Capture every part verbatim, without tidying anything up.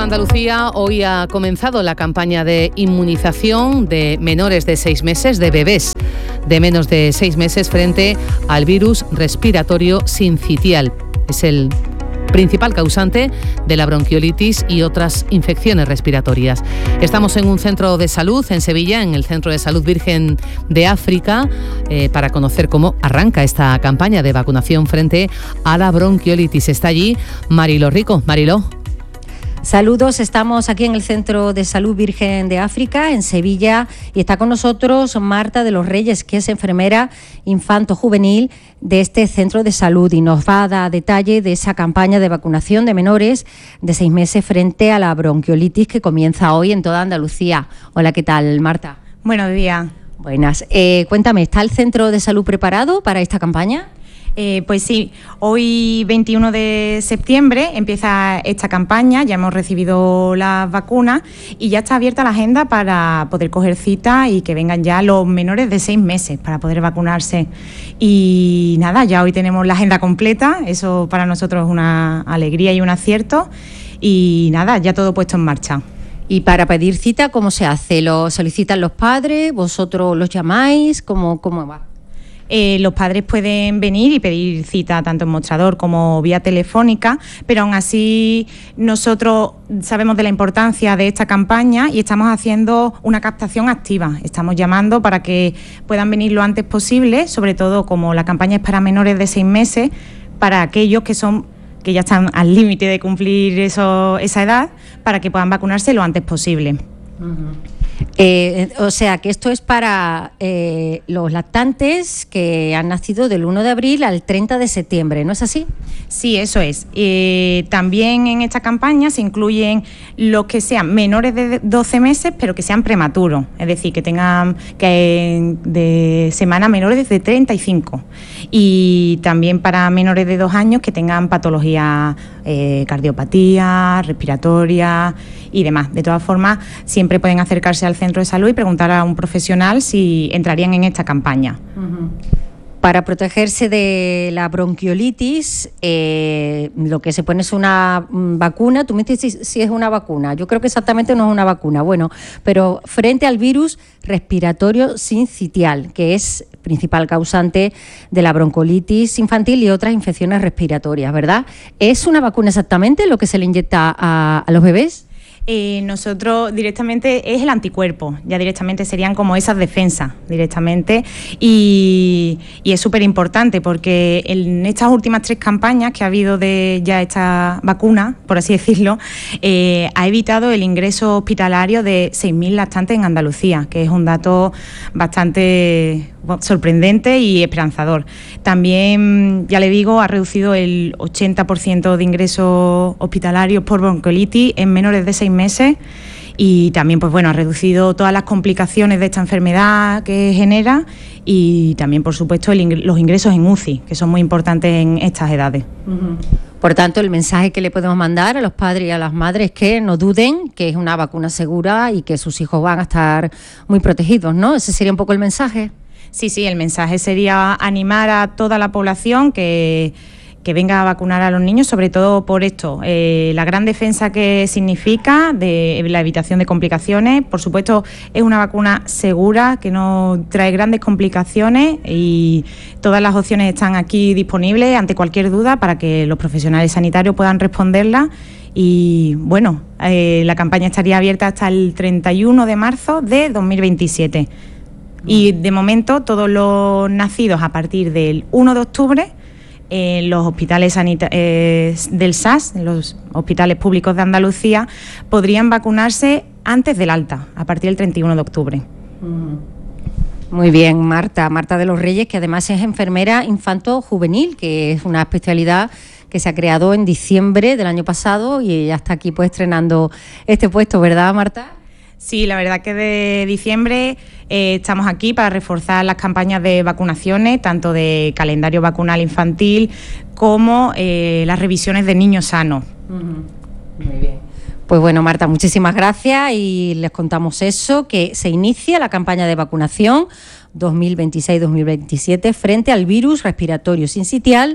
Andalucía, hoy ha comenzado la campaña de inmunización de menores de seis meses, de bebés de menos de seis meses frente al virus respiratorio sincitial. Es el principal causante de la bronquiolitis y otras infecciones respiratorias. Estamos en un centro de salud en Sevilla, en el Centro de Salud Virgen de África, eh, para conocer cómo arranca esta campaña de vacunación frente a la bronquiolitis. Está allí Mariló Rico. Mariló. Saludos, estamos aquí en el Centro de Salud Virgen de África, en Sevilla, y está con nosotros Marta de los Reyes, que es enfermera infanto-juvenil de este centro de salud, y nos va a dar detalle de esa campaña de vacunación de menores de seis meses frente a la bronquiolitis que comienza hoy en toda Andalucía. Hola, ¿qué tal, Marta? Buenos días. Buenas. Eh, cuéntame, ¿está el centro de salud preparado para esta campaña? Eh, pues sí, hoy veintiuno de septiembre empieza esta campaña, ya hemos recibido las vacunas y ya está abierta la agenda para poder coger cita y que vengan ya los menores de seis meses para poder vacunarse. Y nada, ya hoy tenemos la agenda completa, eso para nosotros es una alegría y un acierto, y nada, ya todo puesto en marcha. Y para pedir cita, ¿cómo se hace? ¿Lo solicitan los padres? ¿Vosotros los llamáis? ¿Cómo, cómo va? Eh, los padres pueden venir y pedir cita tanto en mostrador como vía telefónica, pero aún así nosotros sabemos de la importancia de esta campaña y estamos haciendo una captación activa. Estamos llamando para que puedan venir lo antes posible, sobre todo como la campaña es para menores de seis meses, para aquellos que son que ya están al límite de cumplir eso, esa edad, para que puedan vacunarse lo antes posible. Uh-huh. Eh, o sea, que esto es para eh, los lactantes que han nacido del uno de abril al treinta de septiembre, ¿no es así? Sí, eso es. Eh, también en esta campaña se incluyen los que sean menores de doce meses, pero que sean prematuros, es decir, que tengan que de semana menores de treinta y cinco. Y también para menores de dos años que tengan patologías, eh, cardiopatía, respiratoria y demás. De todas formas, siempre pueden acercarse al centro de salud y preguntar a un profesional si entrarían en esta campaña. Uh-huh. Para protegerse de la bronquiolitis, eh, lo que se pone es una vacuna. Tú me dices si, si es una vacuna. Yo creo que exactamente no es una vacuna. Bueno, pero frente al virus respiratorio sincitial, que es principal causante de la bronquiolitis infantil y otras infecciones respiratorias, ¿verdad? ¿Es una vacuna exactamente lo que se le inyecta a, a los bebés? Eh, nosotros directamente es el anticuerpo, ya directamente serían como esas defensas directamente, y, y es súper importante porque en estas últimas tres campañas que ha habido de ya esta vacuna, por así decirlo, eh, ha evitado el ingreso hospitalario de seis mil lactantes en Andalucía, que es un dato bastante sorprendente y esperanzador. También, ya le digo, ha reducido el ochenta por ciento de ingresos hospitalarios por bronquiolitis en menores de seis meses y también, pues bueno, ha reducido todas las complicaciones de esta enfermedad que genera y también, por supuesto, el ing- los ingresos en U C I, que son muy importantes en estas edades. Uh-huh. Por tanto, el mensaje que le podemos mandar a los padres y a las madres es que no duden, que es una vacuna segura y que sus hijos van a estar muy protegidos, ¿no? Ese sería un poco el mensaje. Sí, sí, el mensaje sería animar a toda la población que, que venga a vacunar a los niños, sobre todo por esto, eh, la gran defensa que significa de la evitación de complicaciones. Por supuesto, es una vacuna segura, que no trae grandes complicaciones y todas las opciones están aquí disponibles ante cualquier duda para que los profesionales sanitarios puedan responderla. Y bueno, eh, la campaña estaría abierta hasta el treinta y uno de marzo de dos mil veintisiete. Y de momento todos los nacidos a partir del uno de octubre en los hospitales sanita- eh, del S A S, en los hospitales públicos de Andalucía, podrían vacunarse antes del alta, a partir del treinta y uno de octubre. Muy bien, Marta, Marta de los Reyes, que además es enfermera infanto-juvenil, que es una especialidad que se ha creado en diciembre del año pasado y ella está aquí pues estrenando este puesto, ¿verdad, Marta? Sí, la verdad que de diciembre eh, estamos aquí para reforzar las campañas de vacunaciones, tanto de calendario vacunal infantil como eh, las revisiones de niños sanos. Uh-huh. Muy bien. Pues bueno, Marta, muchísimas gracias y les contamos eso, que se inicia la campaña de vacunación dos mil veintiséis dos mil veintisiete frente al virus respiratorio sincitial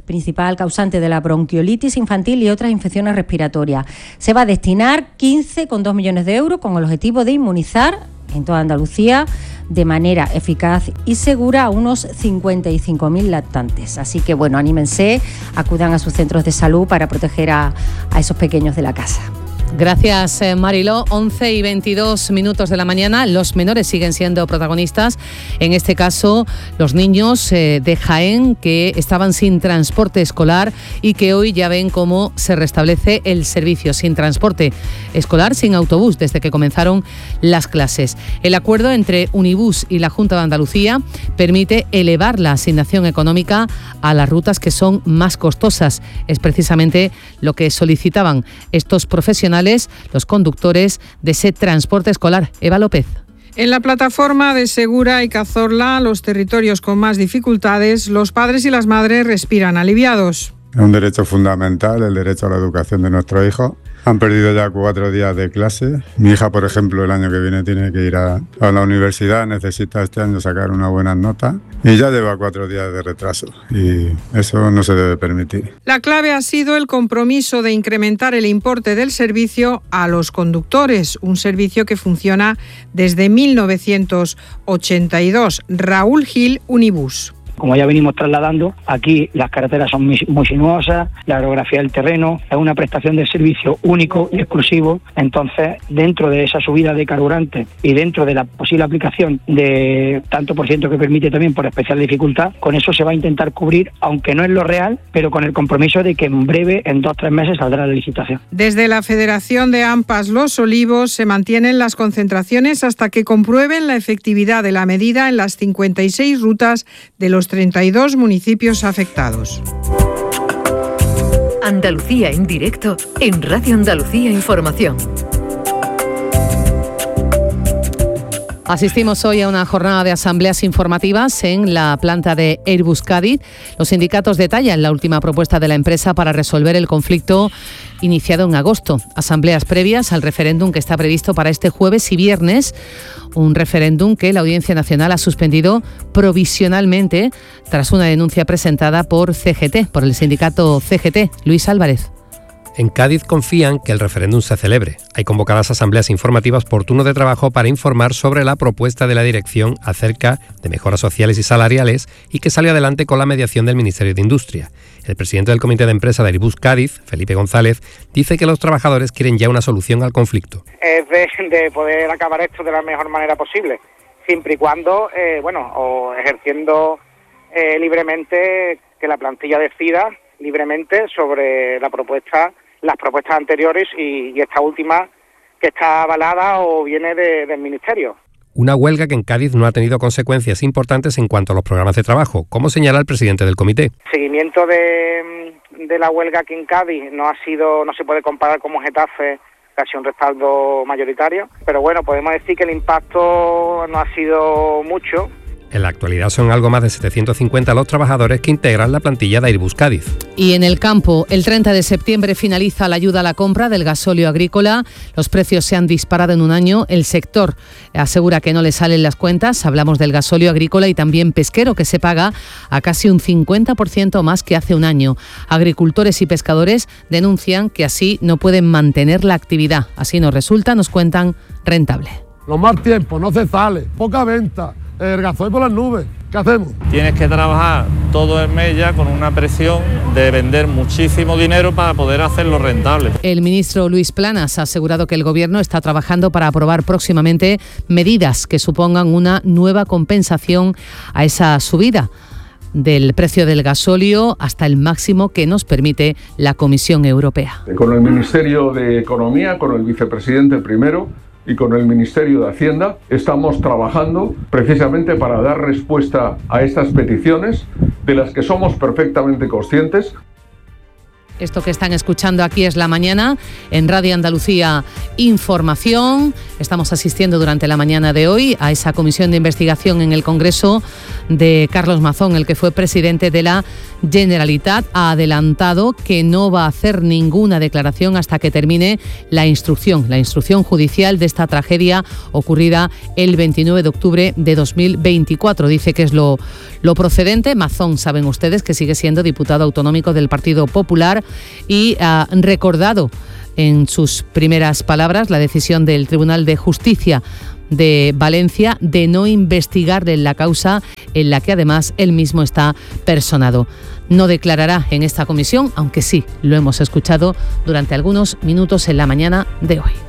principal causante de la bronquiolitis infantil y otras infecciones respiratorias. Se va a destinar quince coma dos millones de euros con el objetivo de inmunizar en toda Andalucía de manera eficaz y segura a unos cincuenta y cinco mil lactantes. Así que, bueno, anímense, acudan a sus centros de salud para proteger a, a esos pequeños de la casa. Gracias, Mariló. once y veintidós minutos de la mañana. Los menores siguen siendo protagonistas. En este caso, los niños eh, de Jaén que estaban sin transporte escolar y que hoy ya ven cómo se restablece el servicio sin transporte escolar, sin autobús, desde que comenzaron las clases. El acuerdo entre Unibús y la Junta de Andalucía permite elevar la asignación económica a las rutas que son más costosas. Es precisamente lo que solicitaban estos profesionales, los conductores de ese transporte escolar. Eva López. En la plataforma de Segura y Cazorla, los territorios con más dificultades, los padres y las madres respiran aliviados. Es un derecho fundamental, el derecho a la educación de nuestros hijos. Han perdido ya cuatro días de clase. Mi hija, por ejemplo, el año que viene tiene que ir a, a la universidad, necesita este año sacar una buena nota y ya lleva cuatro días de retraso y eso no se debe permitir. La clave ha sido el compromiso de incrementar el importe del servicio a los conductores, un servicio que funciona desde mil novecientos ochenta y dos. Raúl Gil, Unibús. Como ya venimos trasladando, aquí las carreteras son muy sinuosas, la orografía del terreno, es una prestación de servicio único y exclusivo. Entonces, dentro de esa subida de carburante y dentro de la posible aplicación de tanto por ciento que permite también por especial dificultad, con eso se va a intentar cubrir, aunque no es lo real, pero con el compromiso de que en breve, en dos o tres meses, saldrá la licitación. Desde la Federación de AMPAs Los Olivos se mantienen las concentraciones hasta que comprueben la efectividad de la medida en las cincuenta y seis rutas de los treinta y dos municipios afectados. Andalucía en directo en Radio Andalucía Información. Asistimos hoy a una jornada de asambleas informativas en la planta de Airbus Cádiz. Los sindicatos detallan la última propuesta de la empresa para resolver el conflicto iniciado en agosto. Asambleas previas al referéndum que está previsto para este jueves y viernes. Un referéndum que la Audiencia Nacional ha suspendido provisionalmente tras una denuncia presentada por C G T, por el sindicato C G T. Luis Álvarez. En Cádiz confían que el referéndum se celebre. Hay convocadas asambleas informativas por turno de trabajo para informar sobre la propuesta de la dirección acerca de mejoras sociales y salariales y que salió adelante con la mediación del Ministerio de Industria. El presidente del Comité de Empresa de Airbus Cádiz, Felipe González, dice que los trabajadores quieren ya una solución al conflicto. Es de, de poder acabar esto de la mejor manera posible, siempre y cuando, eh, bueno, o ejerciendo eh, libremente que la plantilla decida libremente sobre la propuesta, las propuestas anteriores y, y esta última que está avalada o viene de, del Ministerio. Una huelga que en Cádiz no ha tenido consecuencias importantes en cuanto a los programas de trabajo, como señala el presidente del comité. El seguimiento de, de la huelga aquí en Cádiz no ha sido, no se puede comparar con Getafe, que ha sido un respaldo mayoritario, pero bueno, podemos decir que el impacto no ha sido mucho. En la actualidad son algo más de setecientos cincuenta los trabajadores que integran la plantilla de Airbus Cádiz. Y en el campo, el treinta de septiembre finaliza la ayuda a la compra del gasóleo agrícola. Los precios se han disparado en un año. El sector asegura que no le salen las cuentas. Hablamos del gasóleo agrícola y también pesquero, que se paga a casi un cincuenta por ciento más que hace un año. Agricultores y pescadores denuncian que así no pueden mantener la actividad. Así nos resulta, nos cuentan, rentable. Los mal tiempos, no se sale, poca venta. El gasoil por las nubes, ¿qué hacemos? Tienes que trabajar todo el mes ya con una presión de vender muchísimo dinero para poder hacerlo rentable. El ministro Luis Planas ha asegurado que el Gobierno está trabajando para aprobar próximamente medidas que supongan una nueva compensación a esa subida del precio del gasóleo hasta el máximo que nos permite la Comisión Europea. Con el Ministerio de Economía, con el vicepresidente primero, y con el Ministerio de Hacienda estamos trabajando precisamente para dar respuesta a estas peticiones de las que somos perfectamente conscientes. Esto que están escuchando aquí es La Mañana en Radio Andalucía Información. Estamos asistiendo durante la mañana de hoy a esa comisión de investigación en el Congreso de Carlos Mazón, el que fue presidente de la Generalitat. Ha adelantado que no va a hacer ninguna declaración hasta que termine la instrucción, la instrucción judicial de esta tragedia ocurrida el veintinueve de octubre de dos mil veinticuatro. Dice que es lo, lo procedente. Mazón, saben ustedes que sigue siendo diputado autonómico del Partido Popular y ha recordado en sus primeras palabras la decisión del Tribunal de Justicia de Valencia de no investigarle la causa en la que además él mismo está personado. No declarará en esta comisión, aunque sí lo hemos escuchado durante algunos minutos en la mañana de hoy.